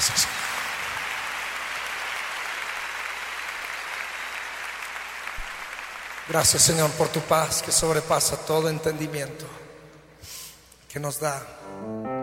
Gracias, Señor. Gracias, Señor, por tu paz que sobrepasa todo entendimiento, que nos da